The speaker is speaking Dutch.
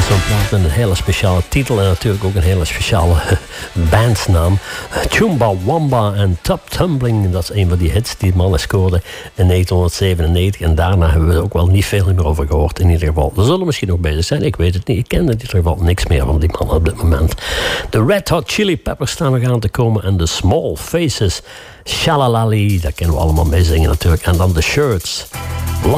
Zo'n plaat met een hele speciale titel en natuurlijk ook een hele speciale bandnaam. Chumbawamba en Top Tumbling, dat is een van die hits die mannen scoorden in 1997. En daarna hebben we er ook wel niet veel meer over gehoord in ieder geval. Er zullen misschien nog bezig zijn, ik weet het niet. Ik ken in ieder geval niks meer van die mannen op dit moment. De Red Hot Chili Peppers staan nog aan te komen en de Small Faces. Shalalali, daar kunnen we allemaal mee zingen natuurlijk. En dan de Shirts.